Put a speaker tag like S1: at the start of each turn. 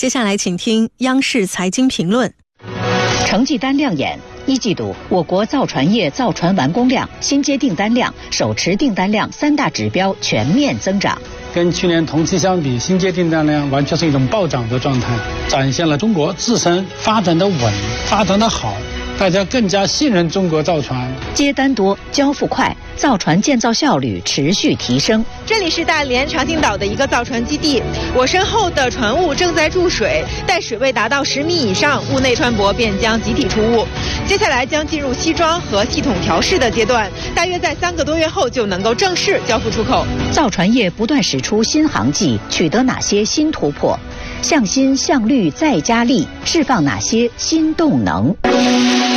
S1: 接下来请听央视财经评论。
S2: 成绩单亮眼，一季度我国造船业造船完工量、新接订单量、手持订单量3大指标全面增长。
S3: 跟去年同期相比，新接订单量完全是一种暴涨的状态，展现了中国自身发展的稳、发展的好，大家更加信任中国造船。
S2: 接单多，交付快，造船建造效率持续提升。
S4: 这里是大连长兴岛的一个造船基地，我身后的船坞正在注水，待水位达到10米以上，坞内船舶便将集体出坞。接下来将进入西装和系统调试的阶段，大约在3个多月后就能够正式交付出口。
S2: 造船业不断使出新航迹，取得哪些新突破？向新向绿再加力，释放哪些新动能？